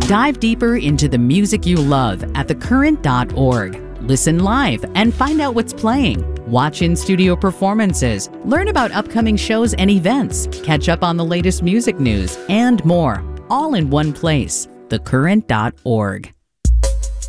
Dive deeper into the music you love at thecurrent.org. Listen live and find out what's playing. Watch in-studio performances, learn about upcoming shows and events, catch up on the latest music news, and more, all in one place. thecurrent.org.